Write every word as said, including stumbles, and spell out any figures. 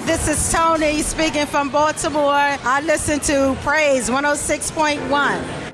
This is Tony speaking from Baltimore. I listen to Praise one oh six point one.